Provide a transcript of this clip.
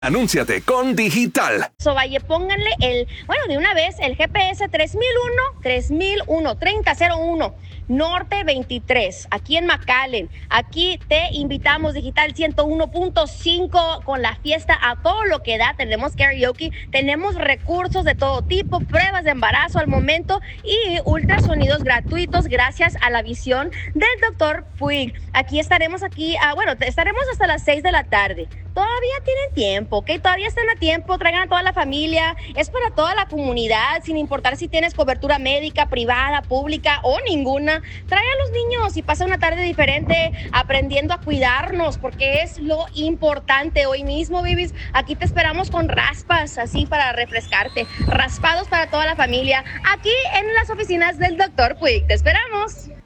Anúnciate con Digital. Valle, pónganle de una vez el GPS 3001 Norte 23, aquí en McAllen. Aquí te invitamos, Digital 101.5, con la fiesta a todo lo que da. Tenemos karaoke, tenemos recursos de todo tipo, pruebas de embarazo al momento y ultrasonidos gratuitos gracias a la visión del doctor Puig. Estaremos hasta las 6 de la tarde. Todavía tienen tiempo, ¿ok? Todavía están a tiempo, traigan a toda la familia, es para toda la comunidad, sin importar si tienes cobertura médica, privada, pública o ninguna. Trae a los niños y pasa una tarde diferente aprendiendo a cuidarnos, porque es lo importante. Hoy mismo, babies, aquí te esperamos con raspas, así para refrescarte, raspados para toda la familia, aquí en las oficinas del Dr. Puig. ¡Te esperamos!